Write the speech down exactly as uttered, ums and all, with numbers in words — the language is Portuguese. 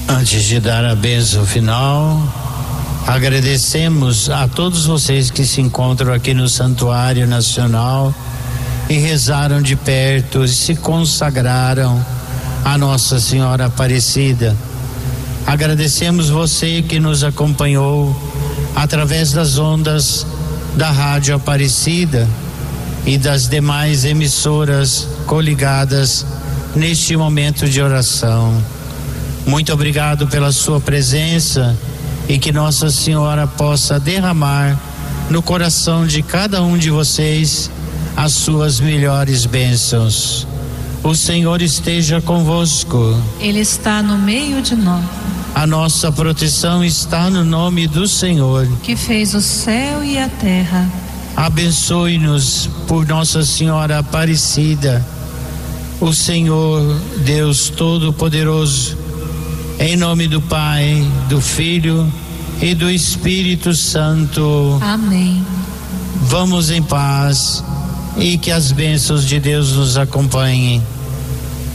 Antes de dar a bênção final, agradecemos a todos vocês que se encontram aqui no Santuário Nacional e rezaram de perto e se consagraram a Nossa Senhora Aparecida. Agradecemos você que nos acompanhou através das ondas da Rádio Aparecida e das demais emissoras coligadas neste momento de oração. Muito obrigado pela sua presença e que Nossa Senhora possa derramar no coração de cada um de vocês as suas melhores bênçãos. O Senhor esteja convosco. Ele está no meio de nós. A nossa proteção está no nome do Senhor, que fez o céu e a terra. Abençoe-nos por Nossa Senhora Aparecida, o Senhor Deus Todo-Poderoso, em nome do Pai, do Filho e do Espírito Santo. Amém. Vamos em paz e que as bênçãos de Deus nos acompanhem.